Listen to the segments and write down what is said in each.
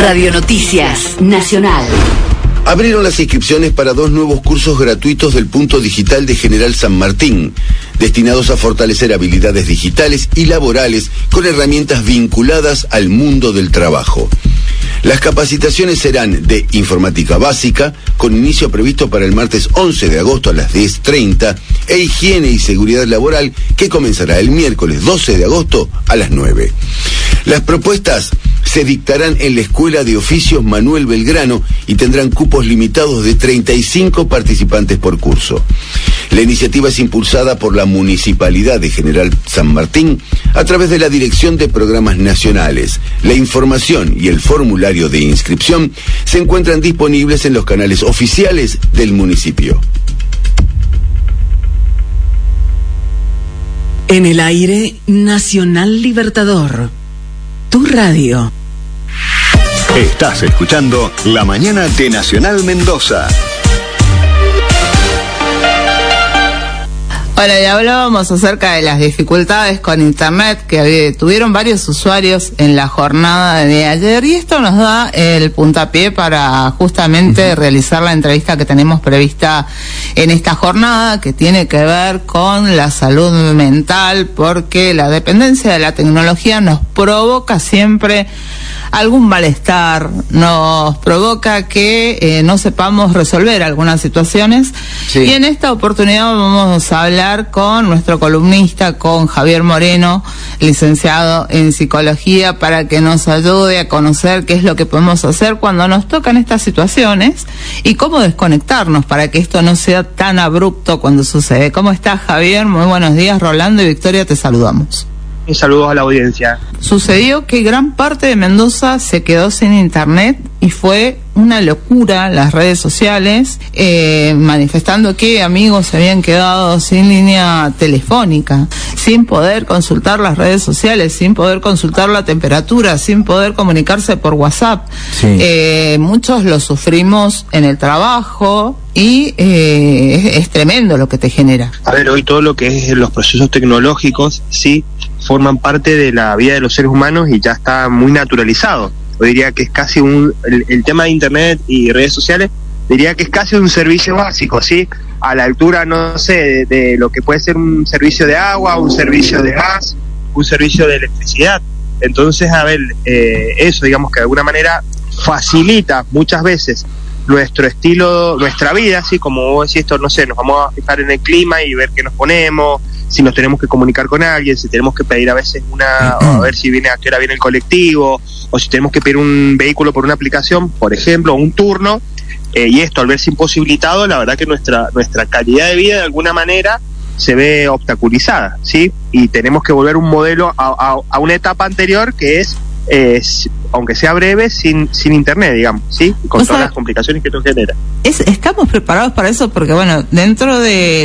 Radio Noticias Nacional. Abrieron las inscripciones para 2 nuevos cursos gratuitos del Punto Digital de General San Martín, destinados a fortalecer habilidades digitales y laborales con herramientas vinculadas al mundo del trabajo. Las capacitaciones serán de informática básica, con inicio previsto para el martes 11 de agosto a las 10:30, e higiene y seguridad laboral, que comenzará el miércoles 12 de agosto a las 9. Las propuestas se dictarán en la Escuela de Oficios Manuel Belgrano y tendrán cupos limitados de 35 participantes por curso. La iniciativa es impulsada por la Municipalidad de General San Martín a través de la Dirección de Programas Nacionales. La información y el formulario de inscripción se encuentran disponibles en los canales oficiales del municipio. En el aire, Nacional Libertador. Tu radio. Estás escuchando La Mañana de Nacional Mendoza. Bueno, ya hablábamos acerca de las dificultades con internet que tuvieron varios usuarios en la jornada de ayer, y esto nos da el puntapié para justamente realizar la entrevista que tenemos prevista en esta jornada, que tiene que ver con la salud mental, porque la dependencia de la tecnología nos provoca siempre algún malestar, nos provoca que no sepamos resolver algunas situaciones. Sí. Y en esta oportunidad vamos a hablar con nuestro columnista, con Javier Moreno, licenciado en psicología, para que nos ayude a conocer qué es lo que podemos hacer cuando nos tocan estas situaciones y cómo desconectarnos para que esto no sea tan abrupto cuando sucede. ¿Cómo estás, Javier? Muy buenos días. Rolando y Victoria, te saludamos. Un saludo a la audiencia. Sucedió que gran parte de Mendoza se quedó sin internet y fue una locura las redes sociales, manifestando que amigos se habían quedado sin línea telefónica, sin poder consultar las redes sociales, sin poder consultar la temperatura, sin poder comunicarse por WhatsApp. Sí. Muchos lo sufrimos en el trabajo y es tremendo lo que te genera. A ver, hoy todo lo que es los procesos tecnológicos, sí, forman parte de la vida de los seres humanos y ya está muy naturalizado. Yo diría que es casi el tema de internet y redes sociales, diría que es casi un servicio básico, ¿sí? A la altura, no sé, de lo que puede ser un servicio de agua, un servicio de gas, un servicio de electricidad. Entonces, a ver, eso, digamos que de alguna manera facilita muchas veces nuestro estilo, nuestra vida, así como vos decís, esto, no sé, nos vamos a fijar en el clima y ver qué nos ponemos, si nos tenemos que comunicar con alguien, si tenemos que pedir a veces a ver si viene, a qué hora viene el colectivo, o si tenemos que pedir un vehículo por una aplicación, por ejemplo, un turno, y esto al verse imposibilitado, la verdad que nuestra calidad de vida de alguna manera se ve obstaculizada, ¿sí? Y tenemos que volver un modelo a una etapa anterior que es aunque sea breve, sin internet, digamos, ¿sí? Con todas las complicaciones que esto genera. ¿Estamos preparados para eso? Porque, bueno, dentro de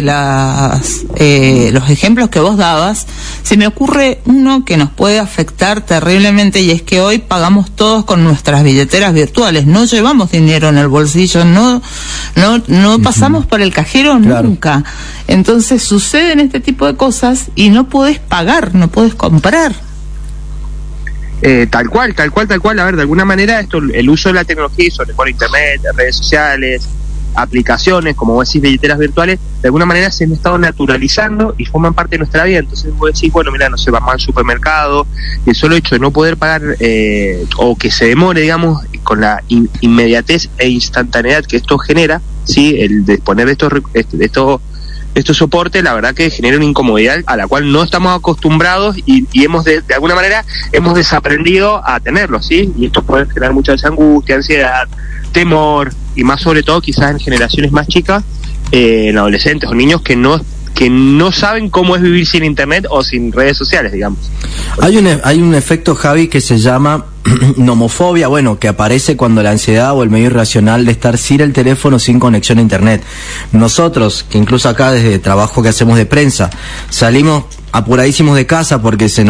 los ejemplos que vos dabas, se me ocurre uno que nos puede afectar terriblemente, y es que hoy pagamos todos con nuestras billeteras virtuales, no llevamos dinero en el bolsillo, no pasamos por el cajero nunca. Entonces suceden este tipo de cosas y no podés pagar, no podés comprar. Tal cual, a ver, de alguna manera esto, el uso de la tecnología, sobre todo internet, redes sociales, aplicaciones, como vos decís, billeteras virtuales, de alguna manera se han estado naturalizando y forman parte de nuestra vida. Entonces vos decís, bueno, mira, no sé, vamos al supermercado, y el solo hecho de no poder pagar, o que se demore, digamos, con la inmediatez e instantaneidad que esto genera, sí, el disponer de estos soportes, la verdad que genera una incomodidad a la cual no estamos acostumbrados y hemos de alguna manera hemos desaprendido a tenerlo, ¿sí? Y esto puede generar mucha angustia, ansiedad, temor, y más sobre todo quizás en generaciones más chicas, en adolescentes o niños que no saben cómo es vivir sin internet o sin redes sociales, digamos. Hay un efecto, Javi, que se llama nomofobia, bueno, que aparece cuando la ansiedad o el medio irracional de estar sin el teléfono, sin conexión a internet. Nosotros, que incluso acá desde el trabajo que hacemos de prensa, salimos apuradísimos de casa porque se nos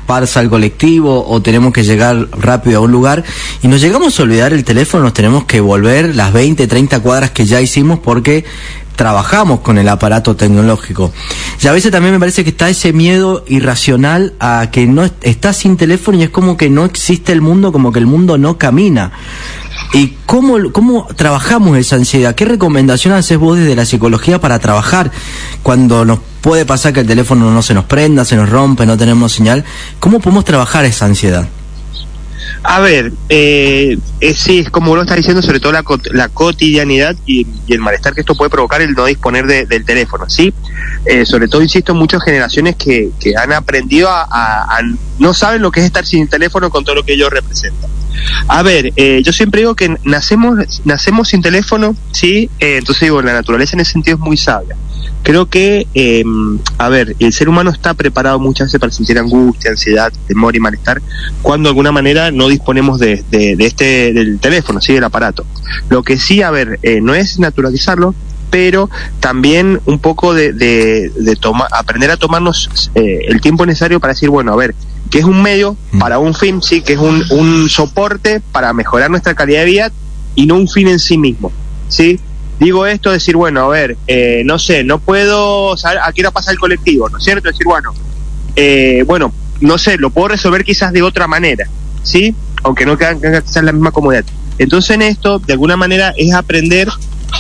pasa el colectivo o tenemos que llegar rápido a un lugar y nos llegamos a olvidar el teléfono, nos tenemos que volver las 20, 30 cuadras que ya hicimos porque trabajamos con el aparato tecnológico. Y a veces también me parece que está ese miedo irracional a que no estás sin teléfono y es como que no existe el mundo, como que el mundo no camina. ¿Y cómo trabajamos esa ansiedad? ¿Qué recomendación haces vos desde la psicología para trabajar cuando nos puede pasar que el teléfono no se nos prenda, se nos rompe, no tenemos señal? ¿Cómo podemos trabajar esa ansiedad? A ver, sí, es como vos lo estás diciendo, sobre todo la cotidianidad y el malestar que esto puede provocar el no disponer del teléfono, ¿sí? Sobre todo, insisto, muchas generaciones que han aprendido a no saben lo que es estar sin teléfono con todo lo que ello representa. A ver, yo siempre digo que nacemos sin teléfono, ¿sí? Entonces digo, la naturaleza en ese sentido es muy sabia. Creo que, a ver, el ser humano está preparado muchas veces para sentir angustia, ansiedad, temor y malestar cuando de alguna manera no disponemos del teléfono, ¿sí? Del aparato. Lo que sí, a ver, no es naturalizarlo, pero también un poco de aprender a tomarnos el tiempo necesario para decir, bueno, a ver, que es un medio para un fin, sí, que es un soporte para mejorar nuestra calidad de vida y no un fin en sí mismo, ¿sí? Digo esto, decir, bueno, a ver, no sé, no puedo saber a qué hora pasa el colectivo, ¿no es cierto? Decir, bueno, no sé, lo puedo resolver quizás de otra manera, ¿sí? Aunque no tenga quizás la misma comodidad. Entonces en esto, de alguna manera, es aprender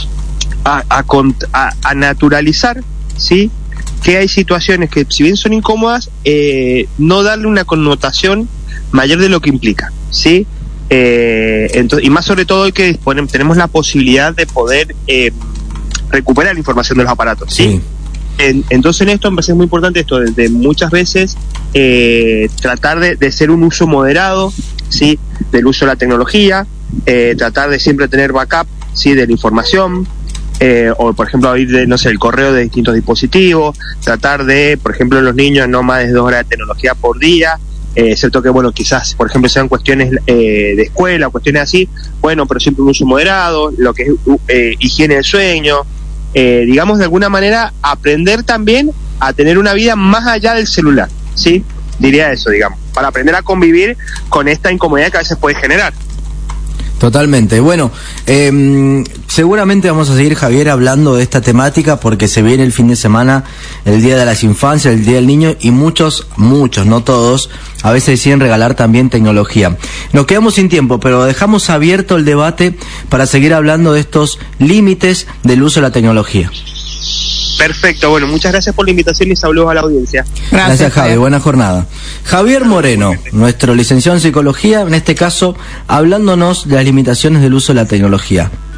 a naturalizar, ¿sí? Que hay situaciones que, si bien son incómodas, no darle una connotación mayor de lo que implica, ¿sí? Entonces, y más sobre todo hoy que tenemos la posibilidad de poder recuperar la información de los aparatos, ¿sí? Entonces en esto me parece muy importante esto de muchas veces tratar de ser un uso moderado, ¿sí? Del uso de la tecnología, tratar de siempre tener backup, ¿sí? De la información, o por ejemplo abrir el correo de distintos dispositivos, tratar de, por ejemplo, los niños no más de 2 horas de tecnología por día, excepto que, bueno, quizás, por ejemplo, sean cuestiones de escuela, cuestiones así, bueno, pero siempre un uso moderado, lo que es higiene del sueño, digamos, de alguna manera, aprender también a tener una vida más allá del celular, ¿sí? Diría eso, digamos, para aprender a convivir con esta incomodidad que a veces puede generar. Totalmente. Bueno, seguramente vamos a seguir, Javier, hablando de esta temática porque se viene el fin de semana, el Día de las Infancias, el Día del Niño, y muchos, no todos, a veces deciden regalar también tecnología. Nos quedamos sin tiempo, pero dejamos abierto el debate para seguir hablando de estos límites del uso de la tecnología. Perfecto, bueno, muchas gracias por la invitación y saludos a la audiencia. Gracias, Javi, buena jornada. Javier Moreno, nuestro licenciado en psicología, en este caso, hablándonos de las limitaciones del uso de la tecnología.